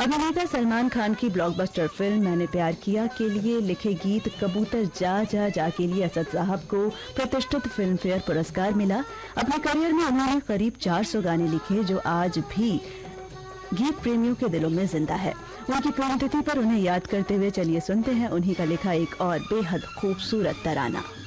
अभिनेता सलमान खान की blockbuster film मैंने प्यार किया के लिए लिखे गीत कबूतर जा जा जा के लिए असद साहब को प्रतिष्ठित फिल्म फेयर पुरस्कार मिला। अपने करियर में उन्होंने करीब 400 गाने लिखे जो आज भी गीत प्रेमियों के दिलों में जिंदा है। उनकी पुण्यतिथि पर उन्हें याद करते हुए चलिए सुनते हैं उन्हीं का लिखा एक और बेहद खूबसूरत तराना।